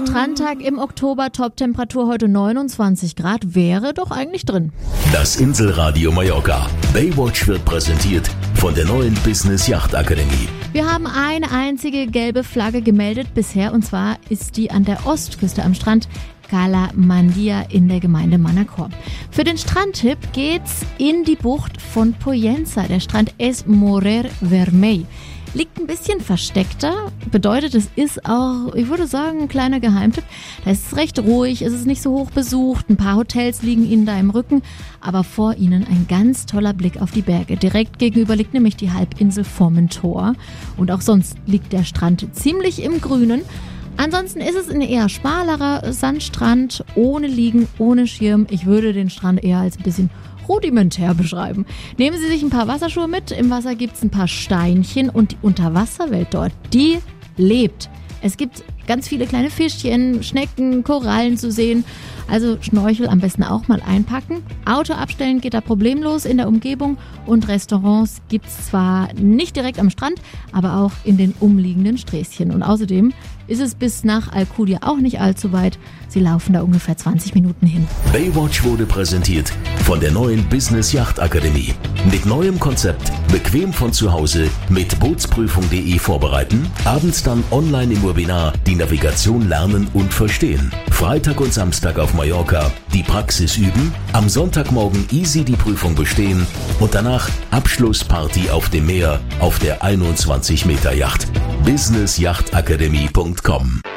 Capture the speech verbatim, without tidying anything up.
Strandtag im Oktober, Top-Temperatur heute neunundzwanzig Grad, wäre doch eigentlich drin. Das Inselradio Mallorca. Baywatch wird präsentiert von der neuen Business Yacht Akademie. Wir haben eine einzige gelbe Flagge gemeldet bisher, und zwar ist die an der Ostküste am Strand Cala Mandia in der Gemeinde Manacor. Für den Strandtipp geht's in die Bucht von Pollença. Der Strand Es Morer Vermell. Liegt ein bisschen versteckter, bedeutet, es ist auch, ich würde sagen, ein kleiner Geheimtipp. Da ist es recht ruhig, es ist nicht so hoch besucht, ein paar Hotels liegen Ihnen da im Rücken, aber vor Ihnen ein ganz toller Blick auf die Berge. Direkt gegenüber liegt nämlich die Halbinsel Formentor und auch sonst liegt der Strand ziemlich im Grünen. Ansonsten ist es ein eher schmalerer Sandstrand, ohne Liegen, ohne Schirm. Ich würde den Strand eher als ein bisschen rudimentär beschreiben. Nehmen Sie sich ein paar Wasserschuhe mit. Im Wasser gibt es ein paar Steinchen und die Unterwasserwelt dort, die lebt. Es gibt ganz viele kleine Fischchen, Schnecken, Korallen zu sehen. Also Schnorchel am besten auch mal einpacken. Auto abstellen geht da problemlos in der Umgebung und Restaurants gibt es zwar nicht direkt am Strand, aber auch in den umliegenden Sträßchen. Und außerdem ist es bis nach Alcudia auch nicht allzu weit. Sie laufen da ungefähr zwanzig Minuten hin. Baywatch wurde präsentiert von der neuen Business Yacht Akademie. Mit neuem Konzept, bequem von zu Hause, mit bootsprüfung punkt de vorbereiten, abends dann online im Webinar die Navigation lernen und verstehen. Freitag und Samstag auf Mallorca die Praxis üben, am Sonntagmorgen easy die Prüfung bestehen und danach Abschlussparty auf dem Meer auf der einundzwanzig Meter Yacht. business yacht akademie punkt com